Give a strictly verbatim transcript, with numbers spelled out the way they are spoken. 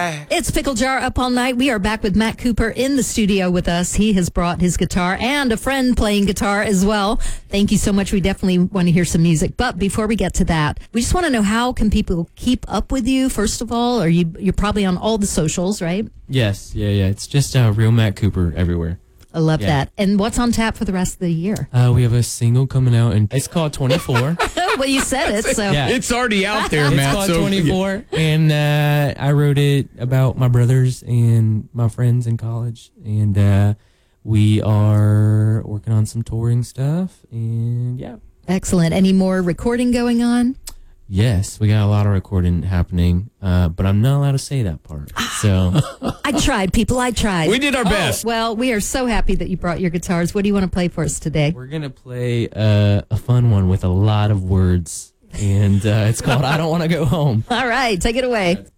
night. It's Pickle Jar Up All Night. We are back with Matt Cooper in the studio with us. He has brought his guitar and a friend playing guitar as well. Thank you so much. We definitely want to hear some music. But before we get to that, we just want to know, how can people keep up with you, first of all? Are you, you're probably on all the socials, right? Yes, yeah, yeah. It's just uh, Real Matt Cooper everywhere. I love Yeah. that. And what's on tap for the rest of the year? Uh, we have a single coming out, and it's called twenty-four. Well, you said it, so. Yeah. It's already out there, It's Matt. called so- twenty-four, and uh, I wrote it about my brothers and my friends in college, and uh, we are working on some touring stuff, and yeah. Excellent. Any more recording going on? Yes, we got a lot of recording happening, uh, but I'm not allowed to say that part. So I tried, people. I tried. We did our best. Well, we are so happy that you brought your guitars. What do you want to play for us today? we're gonna play uh, a fun one with a lot of words, and uh, it's called "I Don't Want to Go Home." All right, take it away.